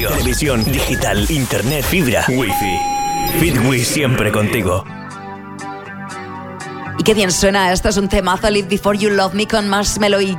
radio, televisión, digital, internet, fibra, wifi. Fitwi siempre contigo. Y qué bien suena, esto es un temazo, Live Before You Love Me con Marshmello y